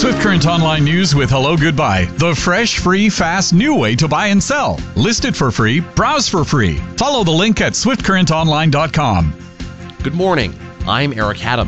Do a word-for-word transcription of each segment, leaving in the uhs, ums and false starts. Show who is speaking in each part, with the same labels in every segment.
Speaker 1: Swift Current Online News with Hello Goodbye. The fresh, free, fast, new way to buy and sell. List it for free. Browse for free. Follow the link at swift current online dot com.
Speaker 2: Good morning. I'm Eric Haddam.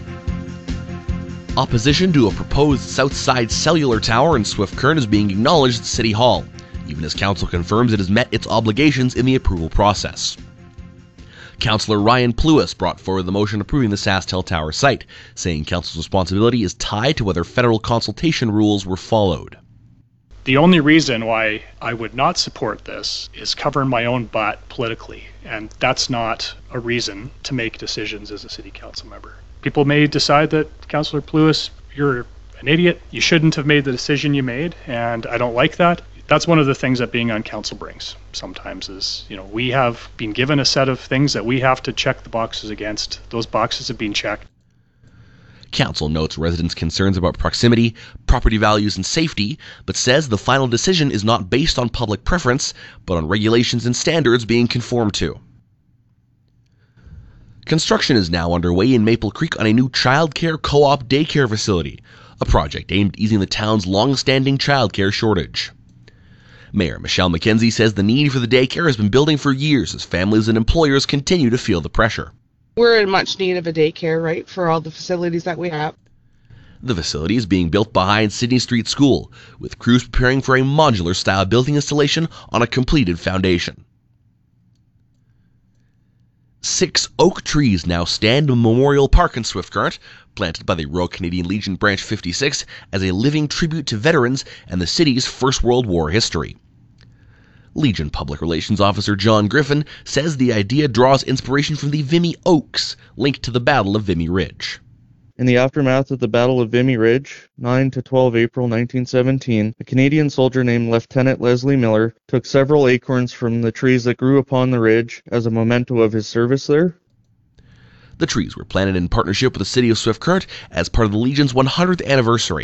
Speaker 2: Opposition to a proposed Southside Cellular Tower in Swift Current is being acknowledged at City Hall, even as Council confirms it has met its obligations in the approval process. Councillor Ryan Pluis brought forward the motion approving the SaskTel Tower site, saying Council's responsibility is tied to whether federal consultation rules were followed.
Speaker 3: The only reason why I would not support this is covering my own butt politically, and that's not a reason to make decisions as a city council member. People may decide that, Councillor Pluis, you're an idiot, you shouldn't have made the decision you made, and I don't like that. That's one of the things that being on council brings sometimes is, you know, we have been given a set of things that we have to check the boxes against. Those boxes have been checked.
Speaker 2: Council notes residents' concerns about proximity, property values, and safety, but says the final decision is not based on public preference, but on regulations and standards being conformed to. Construction is now underway in Maple Creek on a new childcare co-op daycare facility, a project aimed at easing the town's long-standing childcare shortage. Mayor Michelle McKenzie says the need for the daycare has been building for years as families and employers continue to feel the pressure.
Speaker 4: We're in much need of a daycare, right, for all the facilities that we have.
Speaker 2: The facility is being built behind Sydney Street School, with crews preparing for a modular-style building installation on a completed foundation. Six oak trees now stand in Memorial Park in Swift Current, planted by the Royal Canadian Legion Branch fifty-six as a living tribute to veterans and the city's First World War history. Legion Public Relations Officer John Griffin says the idea draws inspiration from the Vimy Oaks, linked to the Battle of Vimy Ridge.
Speaker 5: In the aftermath of the Battle of Vimy Ridge, nine to twelve April nineteen seventeen, a Canadian soldier named Lieutenant Leslie Miller took several acorns from the trees that grew upon the ridge as a memento of his service there.
Speaker 2: The trees were planted in partnership with the City of Swift Current as part of the Legion's one hundredth anniversary.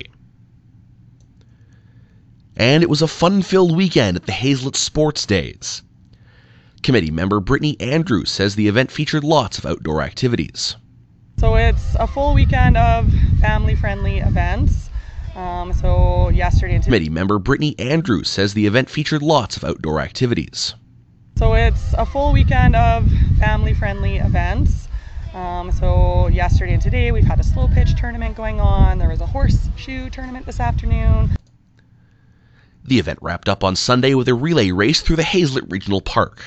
Speaker 2: And it was a fun-filled weekend at the Hazelet Sports Days. Committee member Brittany Andrews says the event featured lots of outdoor activities.
Speaker 6: So it's a full weekend of family-friendly events. Um, so yesterday and today.
Speaker 2: Committee member Brittany Andrews says the event featured lots of outdoor activities.
Speaker 6: So it's a full weekend of family-friendly events. Um, so yesterday and today we've had a slow pitch tournament going on. There was a horseshoe tournament this afternoon.
Speaker 2: The event wrapped up on Sunday with a relay race through the Hazelet Regional Park.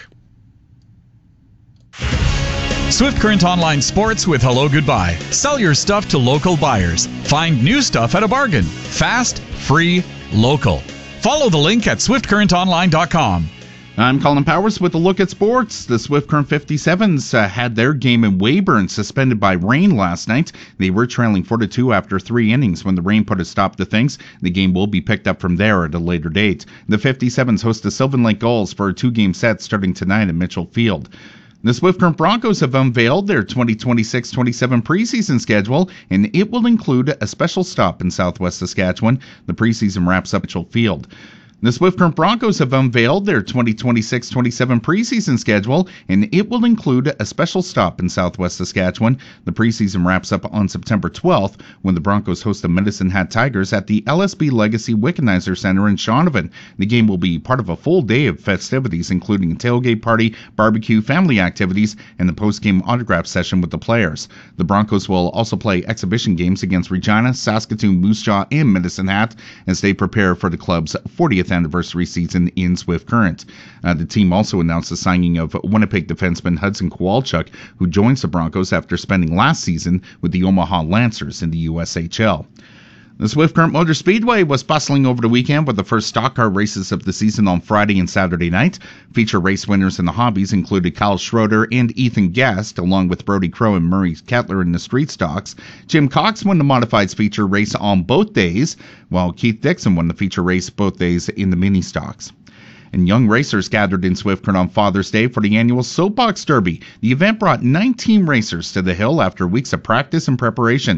Speaker 1: Swift Current Online Sports with Hello Goodbye. Sell your stuff to local buyers. Find new stuff at a bargain. Fast, free, local. Follow the link at swift current online dot com.
Speaker 7: I'm Colin Powers with a look at sports. The Swift Current fifty-sevens uh, had their game in Weyburn suspended by rain last night. They were trailing four to two after three innings when the rain put a stop to things. The game will be picked up from there at a later date. The fifty-sevens host the Sylvan Lake Gulls for a two-game set starting tonight at Mitchell Field. The Swift Current Broncos have unveiled their twenty twenty-six twenty-seven preseason schedule, and it will include a special stop in Southwest Saskatchewan. The preseason wraps up at Mitchell Field. The Swift Current Broncos have unveiled their twenty twenty-six twenty-seven preseason schedule, and it will include a special stop in Southwest Saskatchewan. The preseason wraps up on September twelfth when the Broncos host the Medicine Hat Tigers at the L S B Legacy Wickenheiser Center in Shaunavon. The game will be part of a full day of festivities, including a tailgate party, barbecue, family activities, and the post-game autograph session with the players. The Broncos will also play exhibition games against Regina, Saskatoon, Moose Jaw, and Medicine Hat as they prepare for the club's fortieth anniversary season in Swift Current. Uh, the team also announced the signing of Winnipeg defenseman Hudson Kowalchuk, who joins the Broncos after spending last season with the Omaha Lancers in the U S H L. The Swift Current Motor Speedway was bustling over the weekend with the first stock car races of the season on Friday and Saturday night. Feature race winners in the hobbies included Kyle Schroeder and Ethan Guest, along with Brody Crow and Murray Kettler in the street stocks. Jim Cox won the modifieds feature race on both days, while Keith Dixon won the feature race both days in the mini stocks. And young racers gathered in Swift Current on Father's Day for the annual Soapbox Derby. The event brought nineteen racers to the hill after weeks of practice and preparation.